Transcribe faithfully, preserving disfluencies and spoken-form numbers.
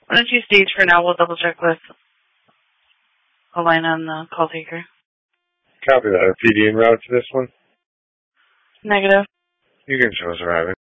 Why don't you stage for now? We'll double check with Elena and the call taker. Copy that. Are P D en route to this one? Negative. You can show us arriving.